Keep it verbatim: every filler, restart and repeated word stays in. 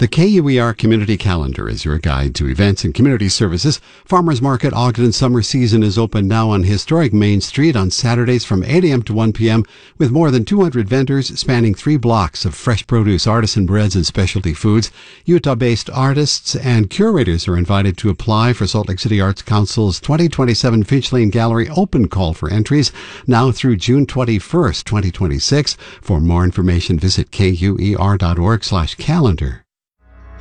The K U E R Community Calendar is your guide to events and community services. Farmers Market Ogden Summer Season is open now on historic Main Street on Saturdays from eight a.m. to one p.m. with more than two hundred vendors spanning three blocks of fresh produce, artisan breads, and specialty foods. Utah-based artists and curators are invited to apply for Salt Lake City Arts Council's twenty twenty-seven Finch Lane Gallery open call for entries now through June twenty-first, twenty twenty-six. For more information, visit K U E R dot org slash calendar.